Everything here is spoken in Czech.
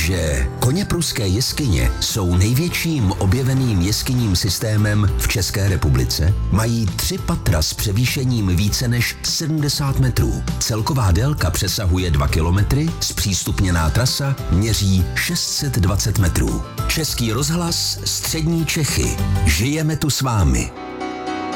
že Koněpruské jeskyně jsou největším objeveným jeskyním systémem v České republice? Mají 3 patra s převýšením více než 70 metrů. Celková délka přesahuje 2 kilometry, zpřístupněná trasa měří 620 metrů. Český rozhlas Střední Čechy. Žijeme tu s vámi.